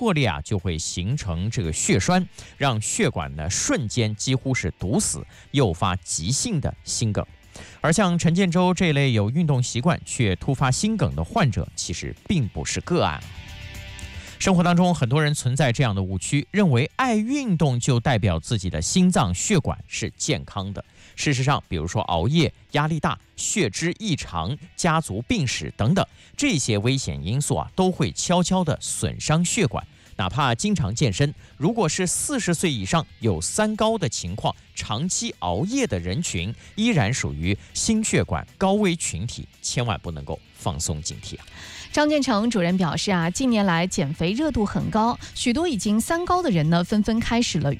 破裂就会形成这个血栓，让血管呢瞬间几乎是堵死，诱发急性的心梗。而像陈建州这类有运动习惯却突发心梗的患者，其实并不是个案。生活当中，很多人存在这样的误区，认为爱运动就代表自己的心脏血管是健康的。事实上，比如说熬夜、压力大、血脂异常、家族病史等等，这些危险因素都会悄悄地损伤血管。哪怕经常健身，如果是40岁以上有三高的情况，长期熬夜的人群，依然属于心血管高危群体，千万不能够放松警惕。 张建成主任表示近年来减肥热度很高，许多已经三高的人呢，纷纷开始了